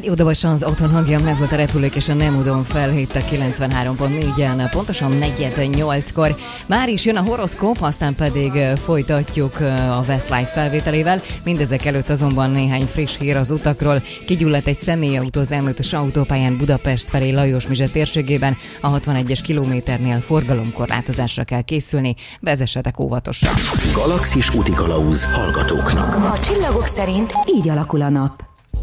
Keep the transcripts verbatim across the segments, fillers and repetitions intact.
Rádió Dabas az otthon hangja, ez volt a Repülők és a Nem Udom felhét a kilencvenhárom pont négyen, pontosan negyed nyolckor. Már is jön a horoszkóp, aztán pedig folytatjuk a Westlife felvételével. Mindezek előtt azonban néhány friss hír az utakról. Kigyulladt egy személyautó az em ötös autópályán Budapest felé Lajos-Mizse térségében. A hatvanegyes kilométernél forgalomkorlátozásra kell készülni, vezessetek óvatosan. Galaxis útikalauz hallgatóknak. A csillagok szerint így alakul a nap.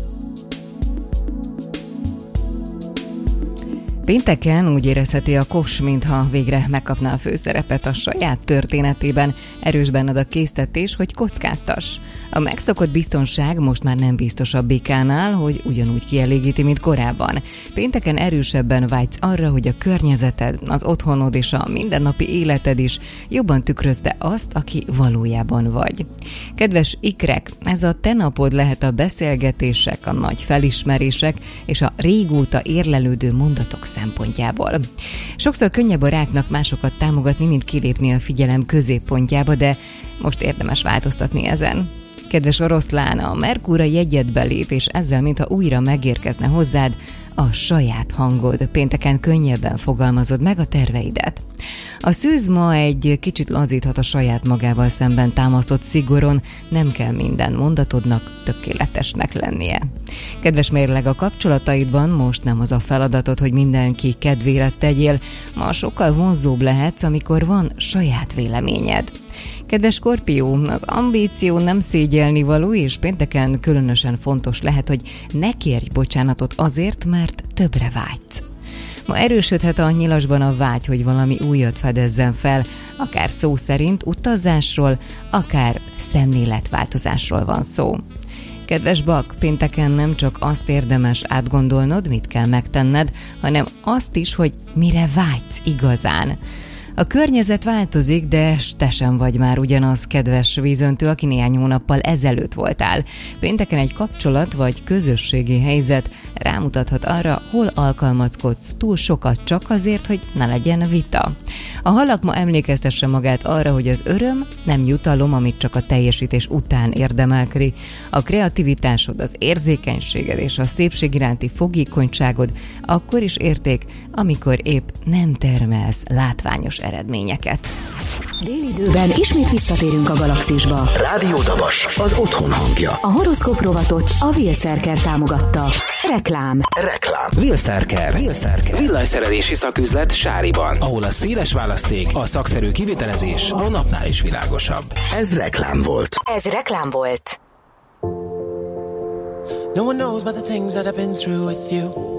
Pénteken úgy érezheti a Kos, mintha végre megkapná a főszerepet a saját történetében. Erős benned a késztetés, hogy kockáztass. A megszokott biztonság most már nem biztos a békánál, hogy ugyanúgy kielégíti, mint korábban. Pénteken erősebben vágysz arra, hogy a környezeted, az otthonod és a mindennapi életed is jobban tükrözte azt, aki valójában vagy. Kedves ikrek, ez a te napod lehet a beszélgetések, a nagy felismerések és a régóta érlelődő mondatok szempontjából. Sokszor könnyebb a ráknak másokat támogatni, mint kilépni a figyelem középpontjába, de most érdemes változtatni ezen. Kedves oroszlán, a Merkur a jegyedbe lép, és ezzel mintha újra megérkezne hozzád a saját hangod. Pénteken könnyebben fogalmazod meg a terveidet. A szűz ma egy kicsit lazíthat a saját magával szemben támasztott szigoron, nem kell minden mondatodnak tökéletesnek lennie. Kedves mérleg, a kapcsolataidban most nem az a feladatod, hogy mindenki kedvére tegyél, ma sokkal vonzóbb lehetsz, amikor van saját véleményed. Kedves Skorpió, az ambíció nem szégyelnivaló, és pénteken különösen fontos lehet, hogy ne kérj bocsánatot azért, mert többre vágysz. Ma erősödhet a nyilasban a vágy, hogy valami újat fedezzen fel, akár szó szerint utazásról, akár szemléletváltozásról van szó. Kedves Bak, pénteken nem csak azt érdemes átgondolnod, mit kell megtenned, hanem azt is, hogy mire vágysz igazán. A környezet változik, de te sem vagy már ugyanaz, kedves vízöntő, aki néhány hónappal ezelőtt voltál. Pénteken egy kapcsolat vagy közösségi helyzet rámutathat arra, hol alkalmazkodsz túl sokat csak azért, hogy ne legyen vita. A halak ma emlékeztesse magát arra, hogy az öröm nem jutalom, amit csak a teljesítés után érdemelkri. A kreativitásod, az érzékenységed és a szépség iránti fogékonyságod akkor is érték, amikor épp nem termelsz látványos eredményeket. Délidőben ismét visszatérünk a Galaxisba. Rádió Dabas, az otthon hangja. A horoszkóp rovatot a Wilszerker támogatta. Reklám. Reklám. Wilszerker. Wilszerker. Villanyszerelési szaküzlet Sáriban, ahol a széles választék, a szakszerű kivitelezés a napnál is világosabb. Ez reklám volt. Ez reklám volt. No one knows about the things that I've been through with you.